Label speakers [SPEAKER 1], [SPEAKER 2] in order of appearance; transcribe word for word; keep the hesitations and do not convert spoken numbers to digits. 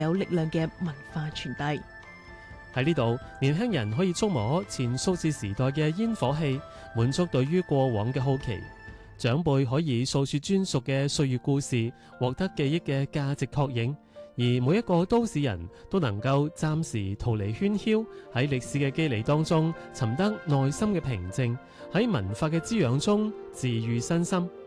[SPEAKER 1] 有力量嘅文化傳遞。
[SPEAKER 2] 喺呢度，年輕人可以觸摸前數字時代嘅煙火氣，滿足對於過往嘅好奇；長輩可以訴說專屬嘅歲月故事，獲得記憶嘅價值確認。而每一個都市人都能夠暫時逃離喧囂，喺歷史嘅肌理當中尋得內心嘅平靜，喺文化嘅滋養中治愈身心。